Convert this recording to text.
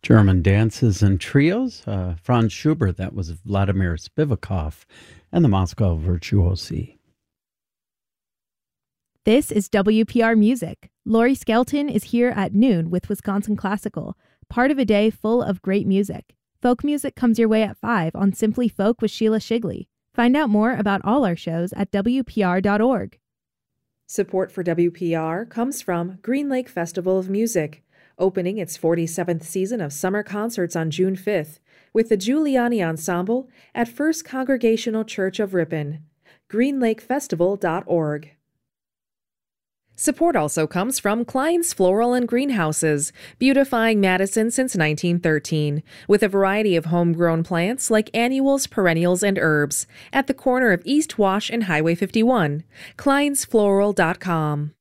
German dances and trios. Franz Schubert, that was Vladimir Spivakov, and the Moscow Virtuosi. This is WPR Music. Lori Skelton is here at noon with Wisconsin Classical, part of a day full of great music. Folk music comes your way at 5 on Simply Folk with Sheila Shigley. Find out more about all our shows at WPR.org. Support for WPR comes from Green Lake Festival of Music, opening its 47th season of summer concerts on June 5th with the Giuliani Ensemble at First Congregational Church of Ripon. greenlakefestival.org. Support also comes from Klein's Floral and Greenhouses, beautifying Madison since 1913, with a variety of homegrown plants like annuals, perennials, and herbs, at the corner of East Wash and Highway 51. KleinsFloral.com.